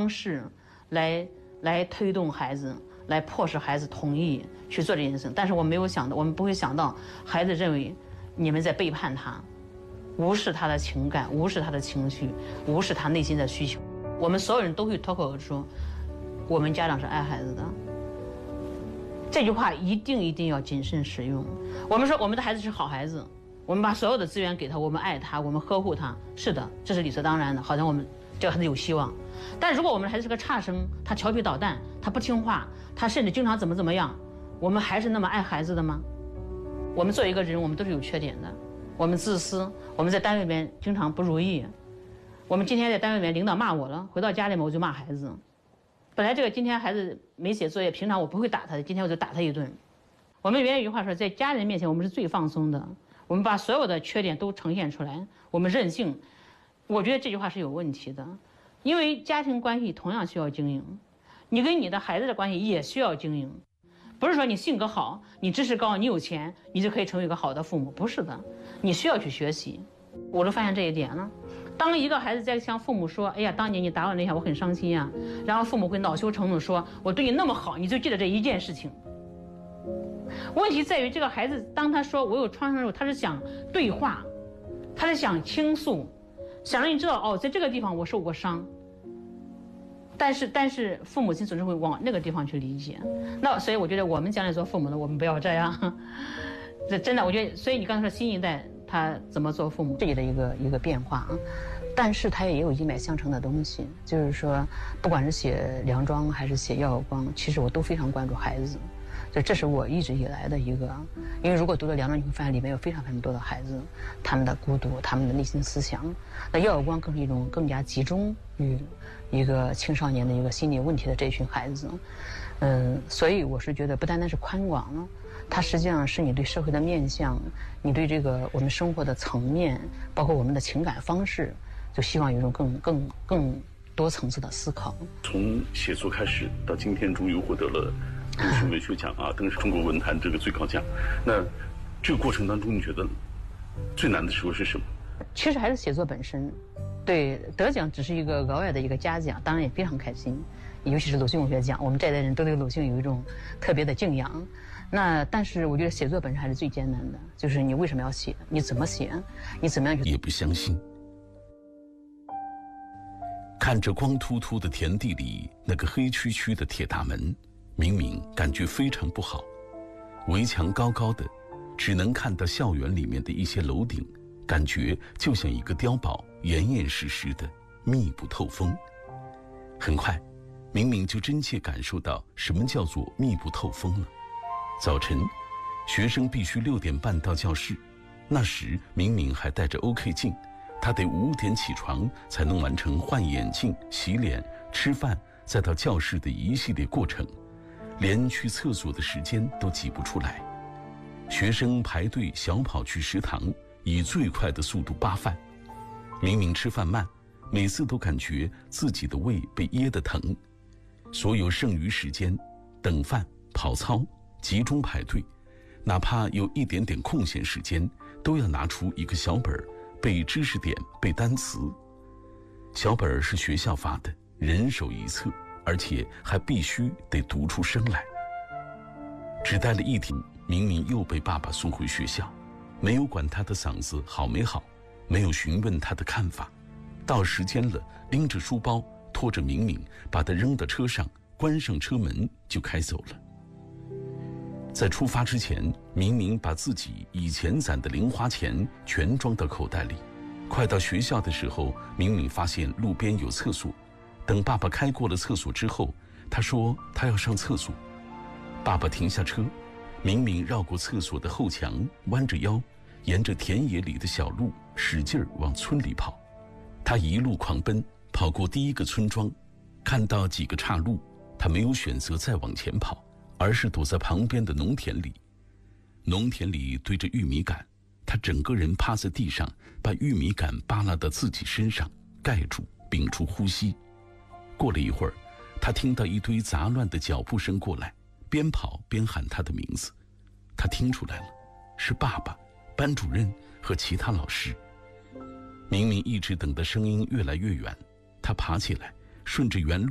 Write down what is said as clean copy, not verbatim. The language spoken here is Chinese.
方式来推动孩子，来迫使孩子同意去做这件事。但是我们不会想到，孩子认为你们在背叛他，无视他的情感，无视他的情绪，无视他内心的需求。我们所有人都会脱口而出，我们家长是爱孩子的。这句话一定要谨慎使用。我们说我们的孩子是好孩子，我们把所有的资源给他，我们爱他，我们呵护他，是的，这是理所当然的，好像我们这个孩子有希望。但如果我们的孩子是个差生，他调皮捣蛋，他不听话，他甚至经常怎么样，我们还是那么爱孩子的吗？我们做一个人，我们都是有缺点的，我们自私，我们在单位里面经常不如意，我们今天在单位里面领导骂我了，回到家里面我就骂孩子。本来今天孩子没写作业，平常我不会打他的，今天我就打他一顿。我们原有一句话说，在家人面前我们是最放松的，我们把所有的缺点都呈现出来，我们任性。我觉得这句话是有问题的，因为家庭关系同样需要经营，你跟你的孩子的关系也需要经营。不是说你性格好，你知识高，你有钱，你就可以成为一个好的父母，不是的，你需要去学习。我就发现这一点了。当一个孩子在向父母说，哎呀，当年你打我那下我很伤心啊，然后父母会恼羞成怒说，我对你那么好，你就记得这一件事情。问题在于这个孩子当他说我有创伤的时候，他是想对话，他是想倾诉，想让你知道，哦，在这个地方我受过伤。但是父母亲总是会往那个地方去理解。那所以我觉得我们将来做父母的，我们不要这样。这真的，我觉得，所以你刚才说新一代他怎么做父母，这里的一个变化啊，但是他也有一脉相承的东西，就是说，不管是写梁庄还是写耀有光，其实我都非常关注孩子，所以这是我一直以来的一个，因为如果读了梁庄，你会发现里面有非常多的孩子，他们的孤独，他们的内心思想。那耀有光更是一种更加集中于一个青少年的一个心理问题的这群孩子，所以我是觉得不单单是宽广了。它实际上是你对社会的面向，你对这个我们生活的层面，包括我们的情感方式，就希望有一种更多层次的思考。 从写作开始到今天，终于获得了鲁迅文学奖啊，登上中国文坛这个最高奖。那这个过程当中，你觉得最难的时候是什么？ 其实还是写作本身。对，得奖只是一个额外的一个嘉奖，当然也非常开心。尤其是鲁迅文学奖，我们这一代人都对鲁迅有一种特别的敬仰。但是我觉得写作本身还是最艰难的，就是你为什么要写，你怎么写，你怎么样去。 也不相信。看着光秃秃的田地里那个黑黢黢的铁大门，明明感觉非常不好。围墙高高的，只能看到校园里面的一些楼顶，感觉就像一个碉堡，严严实实的，密不透风。很快，明明就真切感受到什么叫做密不透风了。早晨，学生必须6点半到教室，那时明明还戴着 OK 镜，他得5点起床才能完成换眼镜、洗脸、吃饭，再到教室的一系列过程，连去厕所的时间都挤不出来。学生排队小跑去食堂，以最快的速度扒饭。明明吃饭慢，每次都感觉自己的胃被噎得疼。所有剩余时间，等饭、跑操、集中排队，哪怕有一点点空闲时间，都要拿出一个小本背知识点、背单词。小本是学校发的，人手一册，而且还必须得读出声来。只待了1天，明明又被爸爸送回学校，没有管他的嗓子好没好，没有询问他的看法。到时间了，拎着书包，拖着明明，把他扔到车上，关上车门就开走了。在出发之前，明明把自己以前攒的零花钱全装到口袋里。快到学校的时候，明明发现路边有厕所，等爸爸开过了厕所之后，他说他要上厕所。爸爸停下车，明明绕过厕所的后墙，弯着腰，沿着田野里的小路使劲往村里跑。他一路狂奔，跑过第一个村庄，看到几个岔路，他没有选择再往前跑，而是躲在旁边的农田里。农田里堆着玉米杆，他整个人趴在地上，把玉米杆扒拉到自己身上，盖住，屏住呼吸。过了一会儿，他听到一堆杂乱的脚步声过来，边跑边喊他的名字。他听出来了，是爸爸、班主任和其他老师。明明一直等的声音越来越远，他爬起来，顺着原路